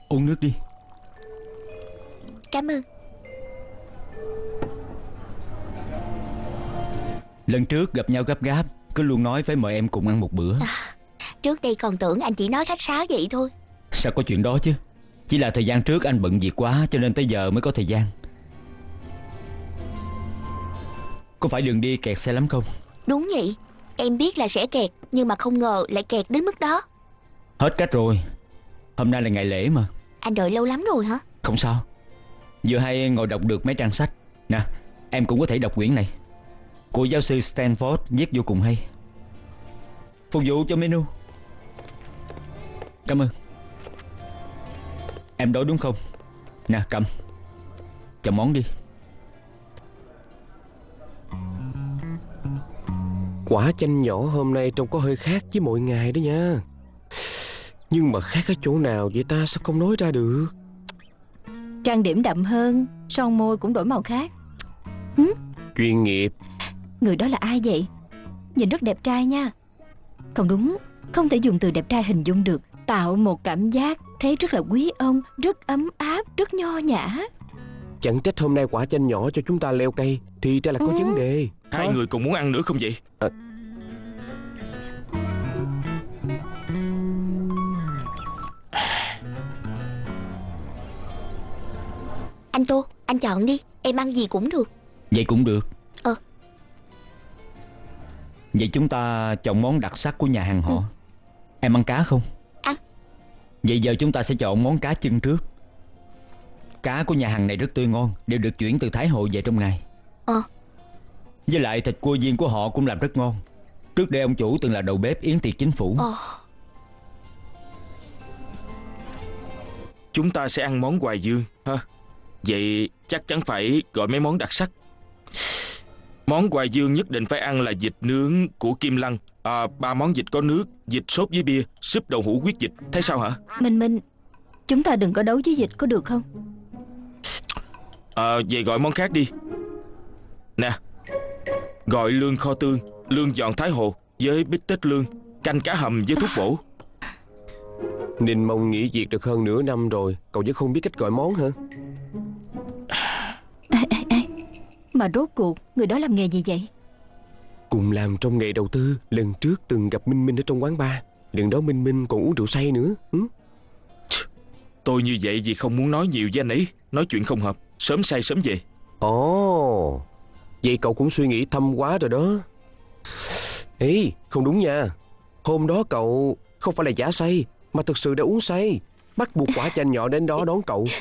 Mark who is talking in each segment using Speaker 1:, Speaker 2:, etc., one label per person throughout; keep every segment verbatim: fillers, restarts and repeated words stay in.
Speaker 1: Uống nước đi.
Speaker 2: Cảm ơn.
Speaker 1: Lần trước gặp nhau gấp gáp, cứ luôn nói phải mời em cùng ăn một bữa.
Speaker 2: à, Trước đây còn tưởng anh chỉ nói khách sáo vậy thôi.
Speaker 1: Sao có chuyện đó chứ. Chỉ là thời gian trước anh bận việc quá, cho nên tới giờ mới có thời gian. Có phải đường đi kẹt xe lắm không?
Speaker 2: Đúng vậy. Em biết là sẽ kẹt, nhưng mà không ngờ lại kẹt đến mức đó.
Speaker 1: Hết cách rồi. Hôm nay là ngày lễ mà.
Speaker 2: Anh đợi lâu lắm rồi hả?
Speaker 1: Không sao. Vừa hay ngồi đọc được mấy trang sách. Nè, em cũng có thể đọc quyển này, của giáo sư Stanford, viết vô cùng hay. Phục vụ cho menu. Cảm ơn. Em đói đúng không? Nè, cầm. Chọn món đi.
Speaker 3: Quả chanh nhỏ hôm nay trông có hơi khác với mọi ngày đó nha. Nhưng mà khác ở chỗ nào vậy ta, sao không nói ra được?
Speaker 4: Trang điểm đậm hơn, son môi cũng đổi màu khác. Hử?
Speaker 3: Chuyên nghiệp.
Speaker 4: Người đó là ai vậy? Nhìn rất đẹp trai nha. Không đúng, không thể dùng từ đẹp trai hình dung được. Tạo một cảm giác thấy rất là quý ông, rất ấm áp, rất nho nhã.
Speaker 3: Chẳng trách hôm nay quả chanh nhỏ cho chúng ta leo cây, thì ra là có
Speaker 4: Ừ.
Speaker 3: vấn đề.
Speaker 5: Hai
Speaker 3: Hả?
Speaker 5: người cùng muốn ăn nữa không vậy?
Speaker 3: À,
Speaker 2: Anh Tô, anh chọn đi. Em ăn gì cũng được.
Speaker 1: Vậy cũng được.
Speaker 2: Ờ.
Speaker 1: Vậy chúng ta chọn món đặc sắc của nhà hàng họ.
Speaker 2: Ừ.
Speaker 1: Em ăn cá không?
Speaker 2: Ăn.
Speaker 1: Vậy giờ chúng ta sẽ chọn món cá chân trước. Cá của nhà hàng này rất tươi ngon, đều được chuyển từ Thái Hội về trong ngày.
Speaker 2: Ờ.
Speaker 1: Với lại thịt cua viên của họ cũng làm rất ngon. Trước đây ông chủ từng là đầu bếp yến tiệc chính phủ.
Speaker 2: Ờ.
Speaker 5: Chúng ta sẽ ăn món Hoài Dương ha. Vậy chắc chắn phải gọi mấy món đặc sắc. Món Hoài Dương nhất định phải ăn là vịt nướng của Kim Lăng, à, ba món vịt có nước, vịt sốt với bia, súp đậu hũ huyết vịt. Thấy sao hả?
Speaker 4: Minh Minh, chúng ta đừng có đấu với dịch có được không?
Speaker 5: À, vậy gọi món khác đi. Nè, gọi lương kho tương, lương giòn Thái Hồ với bít tết lương, canh cá hầm với thuốc bổ.
Speaker 3: Ninh Mông nghỉ việc được hơn nửa năm rồi, cậu vẫn không biết cách gọi món hả?
Speaker 4: Ê, ê, ê. Mà rốt cuộc người đó làm nghề gì vậy?
Speaker 3: Cùng làm trong nghề đầu tư. Lần trước từng gặp Minh Minh ở trong quán bar. Lần đó Minh Minh còn uống rượu say nữa. Ừ?
Speaker 5: Tôi như vậy vì không muốn nói nhiều với anh ấy. Nói chuyện không hợp, sớm say sớm về.
Speaker 3: Ồ, vậy cậu cũng suy nghĩ thâm quá rồi đó. Ê, không đúng nha. Hôm đó cậu không phải là giả say, mà thực sự đã uống say. Bắt buộc quả chanh nhỏ đến đó đón cậu.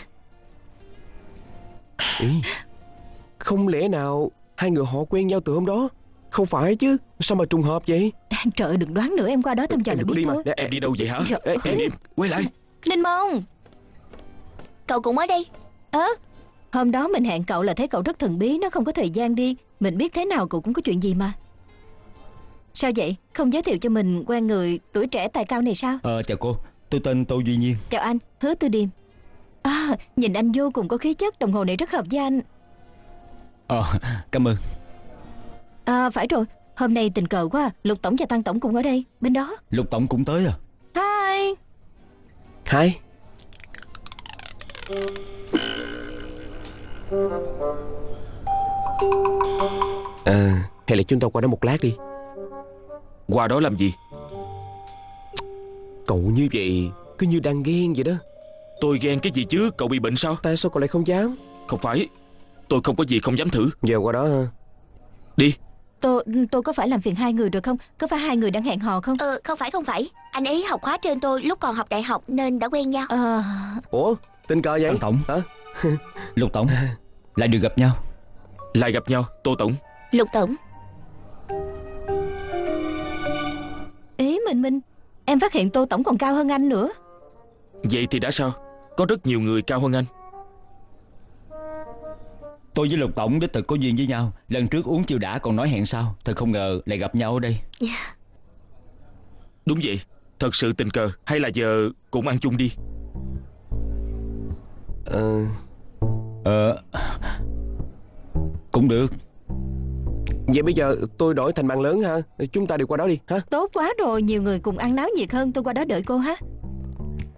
Speaker 3: Ê, không lẽ nào hai người họ quen nhau từ hôm đó? Không phải chứ, sao mà trùng hợp vậy?
Speaker 4: Trời, đừng đoán nữa, em qua đó thăm dò
Speaker 3: Em
Speaker 4: là
Speaker 3: đừng có
Speaker 4: biết
Speaker 3: đi mà.
Speaker 4: thôi.
Speaker 3: Nè,
Speaker 5: Em đi đâu vậy hả?
Speaker 4: Trời
Speaker 3: Ê,
Speaker 4: ơi.
Speaker 5: Em, quay lại.
Speaker 4: Ninh Mông.
Speaker 2: Cậu cũng ở đây.
Speaker 4: Ơ, hôm đó mình hẹn cậu là thấy cậu rất thần bí, nó không có thời gian đi. Mình biết thế nào cậu cũng có chuyện gì mà. Sao vậy? Không giới thiệu cho mình quen người tuổi trẻ tài cao này sao?
Speaker 1: Ờ, chào cô, tôi tên Tô Duy Nhiên.
Speaker 4: Chào anh, Hứa Tư Điềm. À, nhìn anh vô cùng có khí chất, đồng hồ này rất hợp với anh.
Speaker 1: Ờ, cảm ơn.
Speaker 4: À, phải rồi, hôm nay tình cờ quá, Lục Tổng và Tăng Tổng cùng ở đây, bên đó.
Speaker 1: Lục Tổng cũng tới à?
Speaker 4: Hi.
Speaker 3: Hai. À, hay là chúng ta qua đó một lát đi.
Speaker 5: Qua đó làm gì?
Speaker 3: Cậu như vậy, cứ như đang ghen vậy đó.
Speaker 5: Tôi ghen cái gì chứ? Cậu bị bệnh sao?
Speaker 3: Tại sao cậu lại không dám?
Speaker 5: Không phải, tôi không có gì không dám thử.
Speaker 3: Giờ qua đó ha.
Speaker 5: Đi.
Speaker 4: Tôi, tôi có phải làm phiền hai người được không? Có phải hai người đang hẹn hò không?
Speaker 2: Ờ, không phải không phải. Anh ấy học khóa trên tôi lúc còn học đại học nên đã quen nhau.
Speaker 4: Ờ,
Speaker 3: Ủa, tình cờ vậy?
Speaker 1: Tăng Tổng.
Speaker 3: Hả?
Speaker 1: Lục Tổng, lại được gặp nhau.
Speaker 5: Lại gặp nhau, Tô Tổng.
Speaker 2: Lục Tổng.
Speaker 4: ý Minh Minh, em phát hiện Tô Tổng còn cao hơn anh nữa.
Speaker 5: Vậy thì đã sao? Có rất nhiều người cao hơn anh.
Speaker 1: Tôi với Lục Tổng đích thực có duyên với nhau. Lần trước uống chưa đã còn nói hẹn sau. Thật không ngờ lại gặp nhau ở đây.
Speaker 5: Đúng vậy, thật sự tình cờ. Hay là giờ cùng ăn chung đi.
Speaker 3: Ờ...
Speaker 1: Ờ... Cũng được.
Speaker 3: Vậy bây giờ tôi đổi thành bàn lớn ha. Chúng ta đi qua đó đi ha.
Speaker 4: Tốt quá rồi, nhiều người cùng ăn náo nhiệt hơn. Tôi qua đó đợi cô ha.